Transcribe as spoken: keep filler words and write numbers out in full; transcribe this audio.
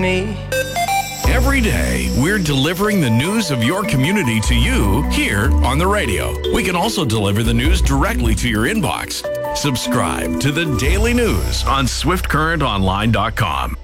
me. Every day, we're delivering the news of your community to you here on the radio. We can also deliver the news directly to your inbox. Subscribe to the Daily News on Swift Current Online dot com.